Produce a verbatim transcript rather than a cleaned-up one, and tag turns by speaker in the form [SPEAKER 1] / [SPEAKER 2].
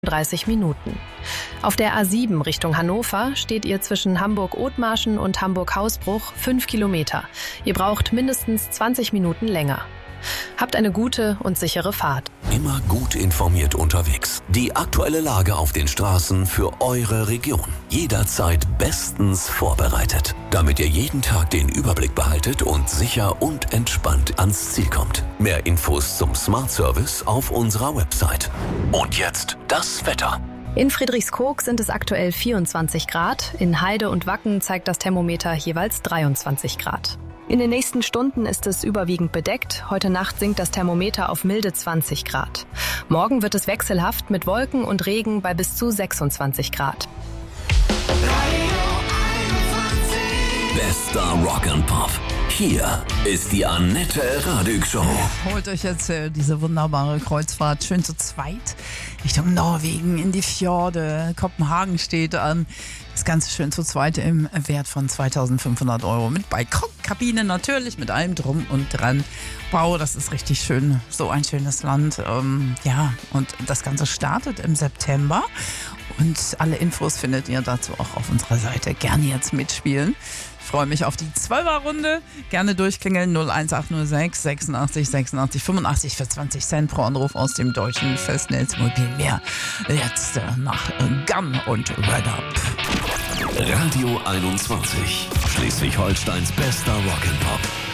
[SPEAKER 1] dreißig Minuten. Auf der A sieben Richtung Hannover steht ihr zwischen Hamburg-Othmarschen und Hamburg-Hausbruch fünf Kilometer. Ihr braucht mindestens zwanzig Minuten länger. Habt eine gute und sichere Fahrt.
[SPEAKER 2] Immer gut informiert unterwegs. Die aktuelle Lage auf den Straßen für eure Region. Jederzeit bestens vorbereitet, damit ihr jeden Tag den Überblick behaltet und sicher und entspannt ans Ziel kommt. Mehr Infos zum Smart Service auf unserer Website. Und jetzt das Wetter.
[SPEAKER 1] In Friedrichskoog sind es aktuell vierundzwanzig Grad. In Heide und Wacken zeigt das Thermometer jeweils dreiundzwanzig Grad. In den nächsten Stunden ist es überwiegend bedeckt. Heute Nacht sinkt das Thermometer auf milde zwanzig Grad. Morgen wird es wechselhaft mit Wolken und Regen bei bis zu sechsundzwanzig Grad.
[SPEAKER 2] Bester Rock and Pop. Hier ist die Annette Radig Show.
[SPEAKER 3] Holt euch jetzt äh, diese wunderbare Kreuzfahrt schön zu zweit Richtung Norwegen in die Fjorde. Kopenhagen steht an. Das Ganze schön zu zweit im Wert von zweitausendfünfhundert Euro. Mit Balkonkabine natürlich, mit allem drum und dran. Wow, das ist richtig schön. So ein schönes Land. Ähm, ja, und das Ganze startet im September. Und alle Infos findet ihr dazu auch auf unserer Seite. Gerne jetzt mitspielen. Ich freue mich auf die Zwölfer-Runde. Gerne durchklingeln null eins acht null sechs sechsundachtzig sechsundachtzig fünfundachtzig für zwanzig Cent pro Anruf aus dem deutschen Festnetz. Mobilmeer. Jetzt äh, nach äh, Gun und Red Up.
[SPEAKER 2] Radio einundzwanzig. Schleswig-Holsteins bester Rock'n'Pop.